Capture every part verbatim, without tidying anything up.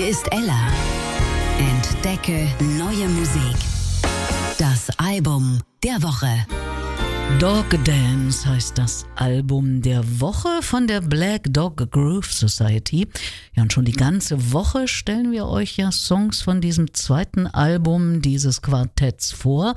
Hier ist Ella. Entdecke neue Musik. Das Album der Woche. Dog Dance heißt das Album der Woche von der Black Dog Groove Society. Ja, und schon die ganze Woche stellen wir euch ja Songs von diesem zweiten Album dieses Quartetts vor.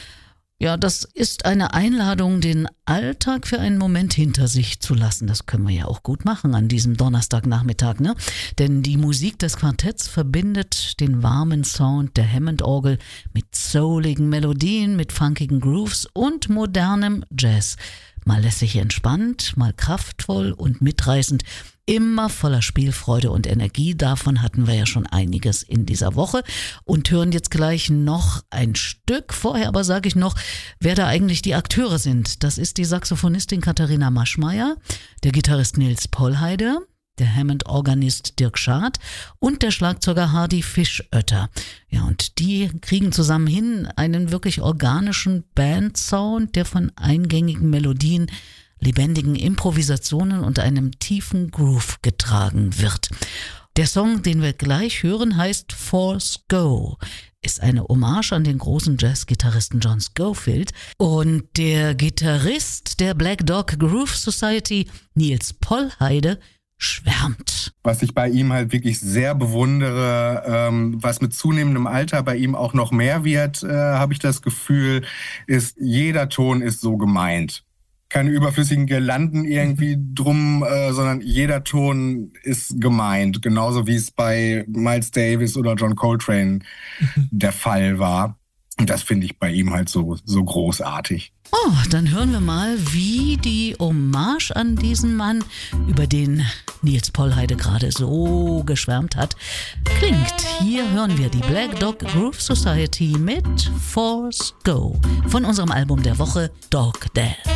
Ja, das ist eine Einladung, den Alltag für einen Moment hinter sich zu lassen. Das können wir ja auch gut machen an diesem Donnerstagnachmittag, ne? Denn die Musik des Quartetts verbindet den warmen Sound der Hammond-Orgel mit souligen Melodien, mit funkigen Grooves und modernem Jazz. Mal lässig entspannt, mal kraftvoll und mitreißend. Immer voller Spielfreude und Energie. Davon hatten wir ja schon einiges in dieser Woche und hören jetzt gleich noch ein Stück. Vorher aber sage ich noch, wer da eigentlich die Akteure sind. Das ist die Saxophonistin Katharina Maschmeyer, der Gitarrist Nils Pollheide, der Hammond-Organist Dirk Schad und der Schlagzeuger Hardy Fischötter. Ja, und die kriegen zusammen hin einen wirklich organischen Bandsound, der von eingängigen Melodien, lebendigen Improvisationen und einem tiefen Groove getragen wird. Der Song, den wir gleich hören, heißt Force Go, ist eine Hommage an den großen Jazz-Gitarristen John Scofield. Und der Gitarrist der Black Dog Groove Society, Nils Pollheide, schwärmt. Was ich bei ihm halt wirklich sehr bewundere, ähm, was mit zunehmendem Alter bei ihm auch noch mehr wird, äh, habe ich das Gefühl, ist, jeder Ton ist so gemeint. Keine überflüssigen Girlanden irgendwie drum, äh, sondern jeder Ton ist gemeint. Genauso wie es bei Miles Davis oder John Coltrane der Fall war. Und das finde ich bei ihm halt so, so großartig. Oh, dann hören wir mal, wie die Hommage an diesen Mann, über den Nils Pollheide gerade so geschwärmt hat, klingt. Hier hören wir die Black Dog Groove Society mit Force Go von unserem Album der Woche Dog Dance.